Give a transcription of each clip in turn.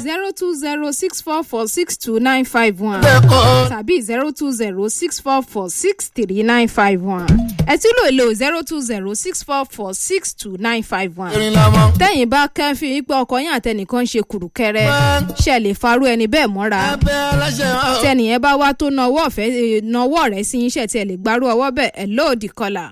02064462951 tàbí 02064463951 ẹ tún lè lo 02064462951 tẹ́yìn bá kẹ́fìn pé ọkọ yín àtẹnìkan ṣe kùrùkẹrẹ ṣe lè farú ẹni bẹ́ẹ̀ mọ́ra tẹ́nìyẹn bá wá tó nawọ́ rẹ̀ sí iṣẹ́ tí ẹ lè gbárù ọwọ́ bẹ́ẹ̀ ẹ̀ lóòdì kọlà.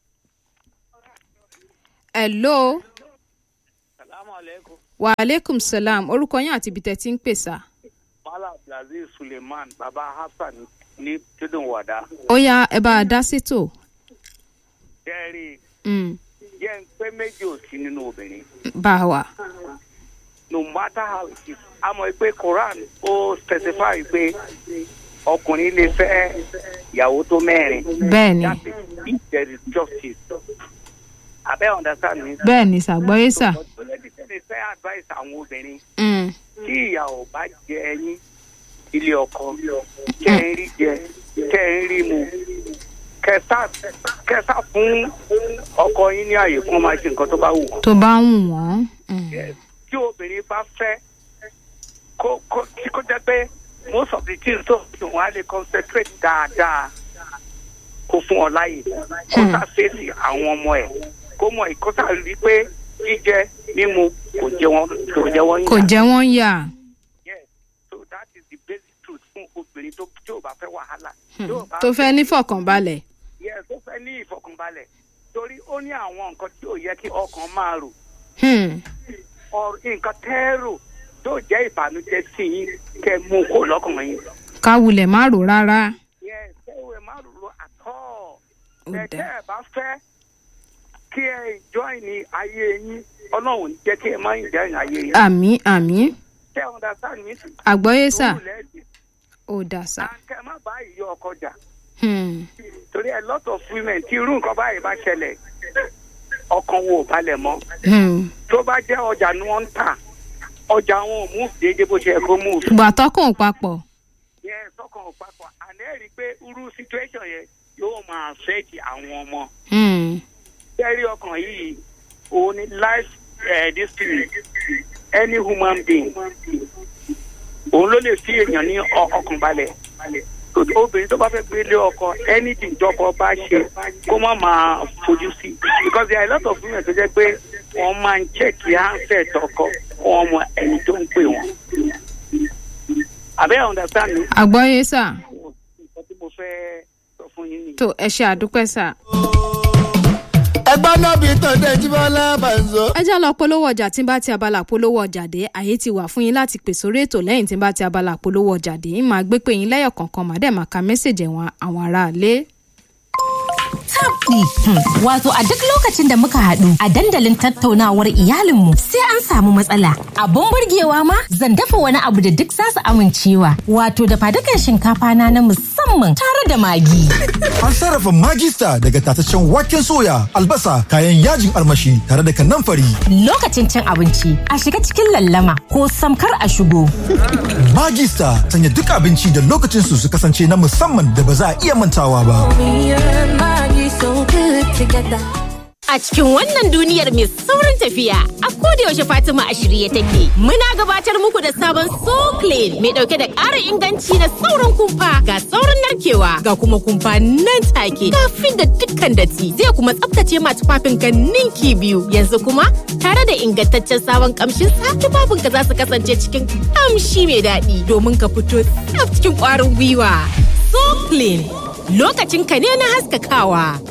Hello. Salamu alaikum. Wa alaikum salam. Orúkọ yín àti ibi tẹ́ ti ń pè sá. Mala Abdulaziz Suleiman, Baba Hassan ní Tudun Wada. Ó yá ẹ bá a dá sétò. Jerry. Jẹ́ ń pé méjì ò sí nínú obìnrin. Bá a wà. No matter how it is, a mọ̀ pé Quran ó specify pé ọkùnrin lè fẹ́ ìyàwó tó mẹ́rin. Bẹ́ẹ̀ni. That is if there is justice. Abẹ́ understand me. Bẹ́ẹ̀ni ṣàgbọ́yé sà. Olódìsẹ́ni fẹ́ advice àwọn obìnrin. Tí ìyàwó bá jẹ ẹyin ilé ọkọ, kẹ́ ń rí jẹ, kẹ́ ń rí mu, kẹsà fún ọkọ yín ní àyè fún máa ṣe nǹkan tó bá wù wọ́n. Tó bá wù wọ́n. Tí obìnrin bá fẹ́ kó jẹ́ pé most of the things tó wọ́n á lè concentrate dáadáa kó fún ọ láyè kó sá fèsì àwọn ọmọ ẹ̀ kó mọ̀ ìkọ́sà rí pé jíjẹ mímu kò jẹ wọ́n yà. Yes, so that is the basic truth fún obìnrin tó tí ò bá fẹ́ wàhálà. Tó fẹ́ ní ìfọ̀kànbalẹ̀. Yes, tó fẹ́ ní ìfọ̀kànbalẹ̀ torí ó ní àwọn nǹkan tí ò yẹ kí ọkàn máa rò. Nǹkan tẹ́rò tó jẹ́ ìbànújẹ́ sí yín kẹ́ mú kó lọ́kàn yín. Káwulẹ̀ má rò rárá. Yes, kẹ́wulẹ̀ má rò àtọ́. Ẹ̀jẹ̀ ẹ̀ bá fẹ́ kí ẹ join ní ayé yín ọlọ́run ní jẹ́ kí ẹ má join ayé yín. Àmín. Ṣé understand mi? Àgbọ́yé sà. Ó dà sà. Kẹ́ má bá ìyọ ọkọ jà. Torí a lot of women tí irú nǹkan báyìí bá ṣẹlẹ̀ ọkàn wo ò balẹ̀ mọ́. Tó bá jẹ́ ọjà ni wọ́n ń tà ọjà wọn ò mú déédéé bó ṣe yẹ kó mú. Ìgbà tọkàn papọ̀. Yes, tọkàn papọ̀ àná ẹ̀rí pé irú situation yẹn yóò máa affect àwọn ọmọ. Tẹ́rí ọkàn yìí òun ni life this thing any human being òun ló lè fi èèyàn ní ọkàn balẹ̀. Obìnrin tó bá fẹ́ gbé lé ọkọ anything tọkọ bá ṣe kó má máa fojú sí because there are a lot of women tó jẹ́ pé wọ́n máa ń check handset tọkọ wọ́n mọ ẹni tó ń pè wọ́n. Àbẹ́ understand me? Àgbọ́yé sà. Nǹkan tí mo fẹ́ sọ fún yín nìyí. Tó ẹ ṣe àdúpẹ́ sà. Ẹgbẹ́ náà bí tọ́jú Jíbọ́lá Bàzọ́. Ẹ já lọ polówó ọjà tí n bá ti abala polówó ọjà dé àyè ti wà fún yín láti pè sórí ètò lẹ́yìn tí n bá ti abala polówó ọjà dé ń máa gbé pé yín lẹ́yọ̀ kọ̀ọ̀kan màá dẹ̀ máa ka mẹ́sẹ̀jì àwọn aráalé. Tabdi, wato a duk lokacin da muka haɗu a dandalin tattaunawar iyalinmu sai an samu matsala. Abun burgewa ma zan dafa wani abu da duk za su amincewa. Wato da fadukan shinkafa na musamman tare da magi. An sarrafa Magista daga tataccen waken soya, albasa, kayan yajin armashi tare da kanamfari. Lokacin cin abinci a shiga cikin lallama ko samkar a shigo. Magista sanya duk abinci da lokacin su kasance na musamman da ba za a iya mantawa ba. A cikin wannan duniyar mai saurin tafiya, a kodayaushe Fatima a shirye take. Muna gabatar muku da sabon So Clean mai dauke da ƙara inganci na saurin kumfa, ga saurin narkewa, ga kuma kumfa nan take. Kafin da dukkan datti zai kuma tsaftace ma tufafinka ninki biyu. Yanzu kuma tare da ingantaccen sabon kamshin sa tufafinka za su kasance cikin kamshi mai daɗi domin ka fito tsaf cikin ƙwarin gwiwa. So Clean, lokacin ka ne na haskakawa.